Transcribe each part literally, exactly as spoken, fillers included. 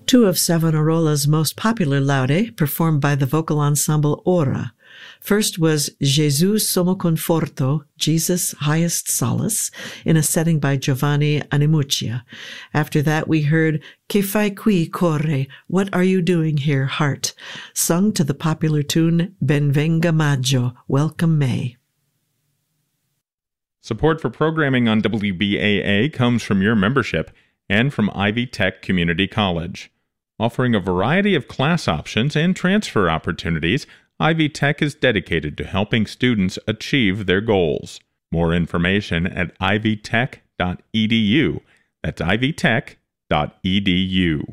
two of Savonarola's most popular laude, performed by the vocal ensemble Ora. First was Gesù sommo conforto, Jesus highest solace, in a setting by Giovanni Animuccia. After that we heard Che fai qui, core, what are you doing here, heart, sung to the popular tune Ben venga maggio, welcome May. Support for programming on W B A A comes from your membership and from Ivy Tech Community College. Offering a variety of class options and transfer opportunities, Ivy Tech is dedicated to helping students achieve their goals. More information at ivy tech dot e d u. That's ivy tech dot e d u.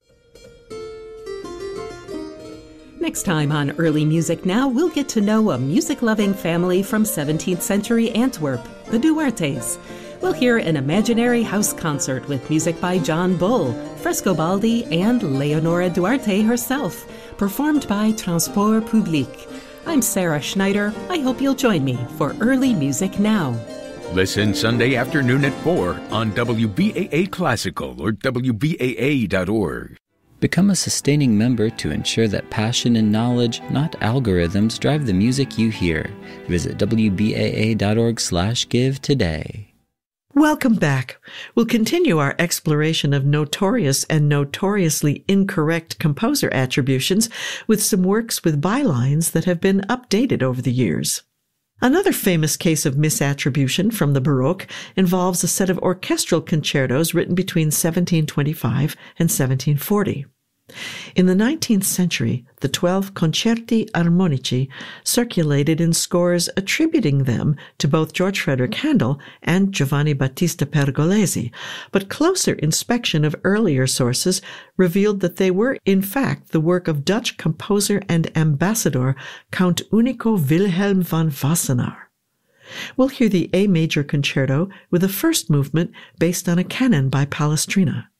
Next time on Early Music Now, we'll get to know a music-loving family from seventeenth century Antwerp, the Duartes. We'll hear an imaginary house concert with music by John Bull, Frescobaldi, and Leonora Duarte herself, performed by Transport Public. I'm Sarah Schneider. I hope you'll join me for Early Music Now. Listen Sunday afternoon at four on W B A A Classical or W B A A dot org. Become a sustaining member to ensure that passion and knowledge, not algorithms, drive the music you hear. Visit W B A A dot org slash give today. Welcome back. We'll continue our exploration of notorious and notoriously incorrect composer attributions with some works with bylines that have been updated over the years. Another famous case of misattribution from the Baroque involves a set of orchestral concertos written between seventeen twenty-five and seventeen forty. In the nineteenth century, the twelve concerti armonici circulated in scores attributing them to both George Frederick Handel and Giovanni Battista Pergolesi, but closer inspection of earlier sources revealed that they were, in fact, the work of Dutch composer and ambassador Count Unico Wilhelm van Wassenaar. We'll hear the A major concerto with a first movement based on a canon by Palestrina.